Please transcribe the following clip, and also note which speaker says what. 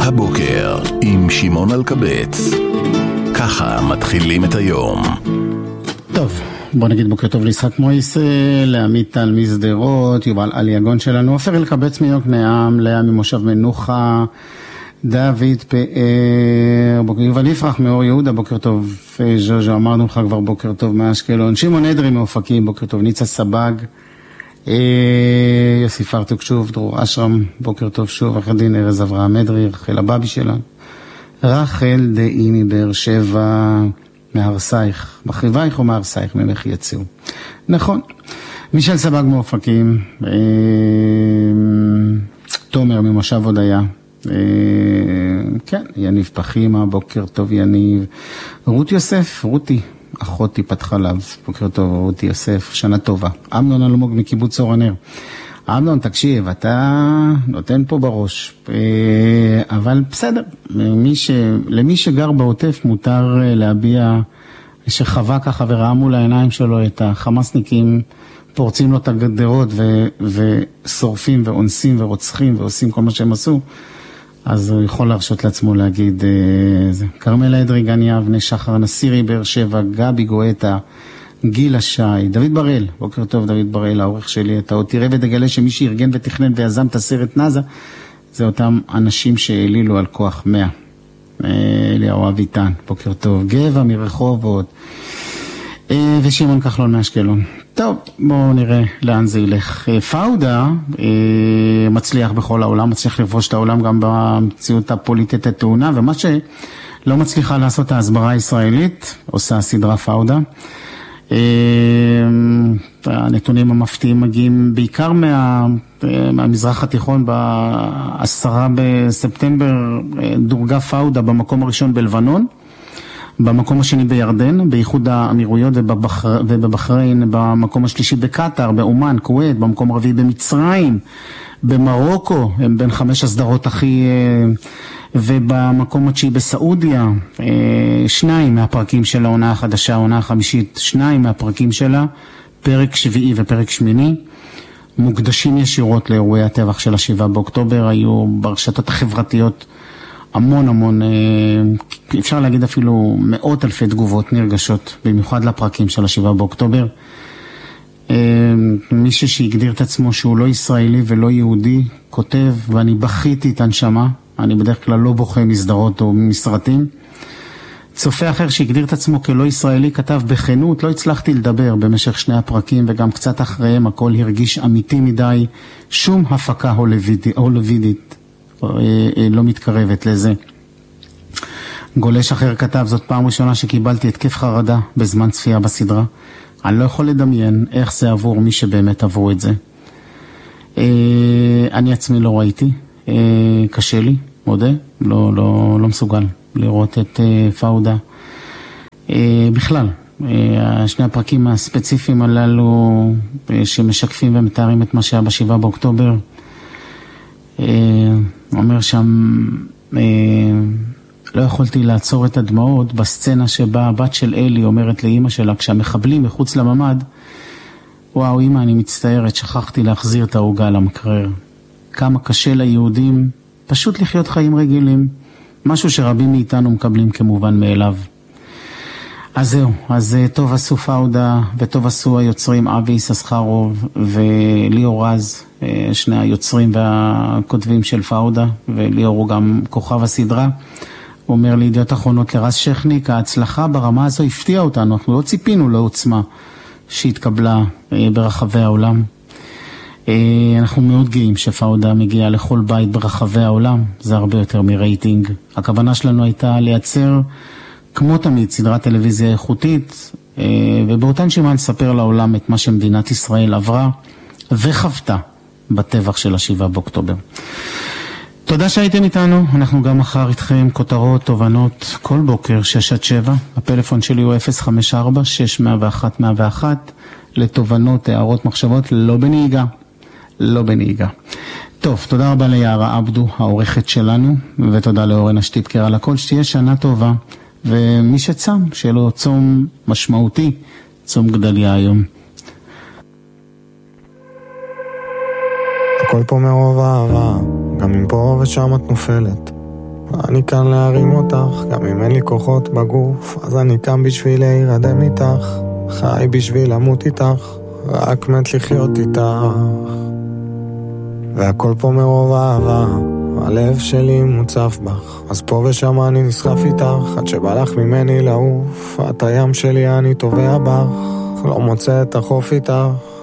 Speaker 1: הבוקר עם שמעון אלקבץ. ככה מתחילים את היום.
Speaker 2: טוב, בוא נגיד בוקר טוב ליצחק מויס, לעמית טל משדרות, יובל אליגון שלנו, עופר אלקבץ מיוקנעם, לאה ממושב מנוחה, דוד פאר, יובל יפרח מאור יהודה, בוקר טוב ז'וז'ו, אמרנו לך כבר בוקר טוב מאשקלון, שמעון אדרי מאופקים, בוקר טוב, ניצה סבג, יוסי פרטוק שוב, דרור אשרם, בוקר טוב שוב, אחר דין ארז אברהם אדרי, רחל הבאבי שלנו, רחל דאי מבאר שבע, מהרסייך, מחריבייך או מהרסייך, ממך יצאו. נכון. מישל סבג מאופקים, תומר ממושב הודיה, כן, יניב פחימה, בוקר טוב יניב, רות יוסף, רותי, אחותי פת חלב, בוקר טוב רותי יוסף, שנה טובה. אמנון אלמוג מקיבוץ אור הנר. אמנון, תקשיב, אתה נותן פה בראש, אבל בסדר, למי שגר בעוטף מותר להביע, שחווה ככה וראה מול העיניים שלו את החמאסניקים, פורצים לו את הגדרות ושורפים ואונסים ורוצחים ועושים כל מה שהם עשו, אז הוא יכול להרשות לעצמו להגיד, קרמלה אדרי גן יבנה, שחר נסירי באר שבע, גבי גואטה, גילה שי, דוד בראל, בוקר טוב דוד בראל, העורך שלי, אתה עוד תראה ותגלה שמי שארגן ותכנן ויזם את הסרט נאזה, זה אותם אנשים שהעלילו על כוח 100. אליהו אביטן, בוקר טוב, גבע מרחובות, ושמעון כחלון מאשקלון. טוב, בואו נראה לאן זה ילך. פאודה מצליח בכל העולם, מצליח לברוש את העולם גם במציאות הפוליטית התאונה, ומה שלא מצליחה לעשות ההסברה הישראלית, עושה סדרה פאודה. הנתונים המפתיעים מגיעים בעיקר מהמזרח התיכון. ב10 בספטמבר דורגה פאודה במקום הראשון בלבנון, במקום השני בירדן, באיחוד האמירויות ובבחריין, במקום השלישי בקטר, באומן, כווית, במקום הרביעי במצרים, במרוקו, הם בין 5 הסדרות הכי, ובמקום התשיעי בסעודיה, 2 מהפרקים של העונה החדשה, העונה החמישית, 2 מהפרקים שלה, פרק 7 ופרק 8, מוקדשים ישירות לאירועי הטבח של 7 באוקטובר, היו ברשתות החברתיות המון, אפשר להגיד אפילו מאות אלפי תגובות נרגשות, במיוחד לפרקים של 7 באוקטובר. מישהו שהגדיר את עצמו שהוא לא ישראלי ולא יהודי, כותב, ואני בכיתי את הנשמה, אני בדרך כלל לא בוכה מסדרות או מסרטים. צופה אחר שהגדיר את עצמו כלא ישראלי, כתב בכנות, לא הצלחתי לדבר במשך 2 הפרקים, וגם קצת אחריהם הכל הרגיש אמיתי מדי, שום הפקה הוליוודית לא מתקרבת לזה. גולש אחר כתב, זאת פעם ראשונה שקיבלתי התקף חרדה בזמן צפייה בסדרה. אני לא יכול לדמיין איך זה עבור מי שבאמת עברו את זה. אני עצמי לא ראיתי, קשה לי, מודה, לא מסוגל לראות את פאודה. בכלל, 2 הפרקים הספציפיים הללו שמשקפים ומתארים את מה שהיה ב7 באוקטובר, אומר שם, לא יכולתי לעצור את הדמעות בסצנה שבה הבת של אלי אומרת לאמא שלה, כשהמחבלים מחוץ לממד, וואו אמא, אני מצטערת, שכחתי להחזיר את העוגה למקרר. כמה קשה ליהודים פשוט לחיות חיים רגילים, משהו שרבים מאיתנו מקבלים כמובן מאליו. אז זהו, אז טוב עשו פאודה וטוב עשו היוצרים אבי יששכרוב וליאור רז, 2 היוצרים והכותבים של פאודה, וליאור הוא גם כוכב הסדרה. הוא אומר לידיעות אחרונות לרז שכניק, ההצלחה ברמה הזו הפתיעה אותנו, אנחנו לא ציפינו לעוצמה שהתקבלה ברחבי העולם. אנחנו מאוד גאים שפאודה מגיעה לכל בית ברחבי העולם, זה הרבה יותר מרייטינג. הכוונה שלנו הייתה לייצר כמו תמיד סדרת טלוויזיה איכותית, ובאותן שימה נספר לעולם את מה שמדינת ישראל עברה וחוותה בטבח של 7 באוקטובר. תודה שהייתם איתנו, אנחנו גם מחר איתכם, כותרות, תובנות, כל בוקר 6-7, הפלאפון שלי הוא 054-601-101, לתובנות, הערות, מחשבות, לא בנהיגה. טוב, תודה רבה ליערה עבדו, העורכת שלנו, ותודה לאורן השטיפקר על הכל, שתהיה שנה טובה, ומי שצם, שיהיה לו צום משמעותי, צום גדליה היום.
Speaker 3: הכל פה מרוב אהבה, גם אם פה ושם את נופלת. אני כאן להרים אותך, גם אם אין לי כוחות בגוף, אז אני כאן בשביל להירדם איתך, חי בשביל למות איתך, רק מת לחיות איתך. והכל פה מרוב אהבה, הלב שלי מוצף בך, אז פה ושם אני נסחף איתך, עד שבא לך ממני לעוף, את הים שלי אני טובע בך, לא מוצא את החוף איתך,